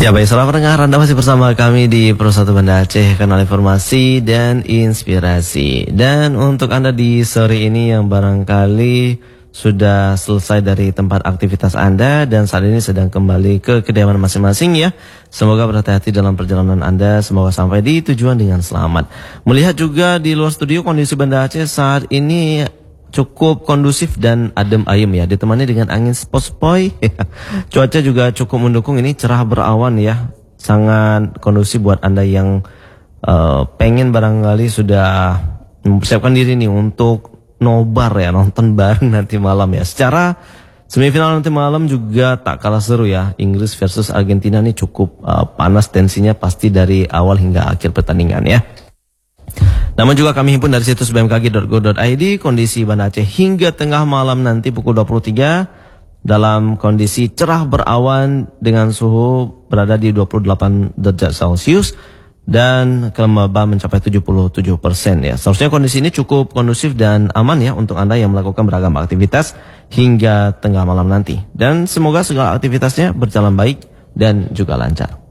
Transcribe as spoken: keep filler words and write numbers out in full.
Ya baik, selamat pendengar, Anda masih bersama kami di Pro satu Banda Aceh, kanal informasi dan inspirasi. Dan untuk Anda di sore ini yang barangkali sudah selesai dari tempat aktivitas Anda dan saat ini sedang kembali ke kediaman masing-masing ya, semoga berhati-hati dalam perjalanan Anda, semoga sampai di tujuan dengan selamat. Melihat juga di luar studio kondisi Banda Aceh saat ini cukup kondusif dan adem ayem ya, ditemani dengan angin sepoi-sepoi. Cuaca juga cukup mendukung, ini cerah berawan ya, sangat kondusif buat Anda yang uh, pengen barangkali sudah mempersiapkan diri nih untuk nobar ya, nonton bareng nanti malam ya. Secara semifinal nanti malam juga tak kalah seru ya, Inggris versus Argentina nih cukup uh, panas tensinya pasti dari awal hingga akhir pertandingan ya. Namun juga kami himpun dari situs b m k g dot go dot i d kondisi Banda Aceh hingga tengah malam nanti pukul dua puluh tiga dalam kondisi cerah berawan dengan suhu berada di dua puluh delapan derajat Celcius dan kelembaban mencapai tujuh puluh tujuh persen ya. Seharusnya kondisi ini cukup kondusif dan aman ya untuk Anda yang melakukan beragam aktivitas hingga tengah malam nanti. Dan semoga segala aktivitasnya berjalan baik dan juga lancar.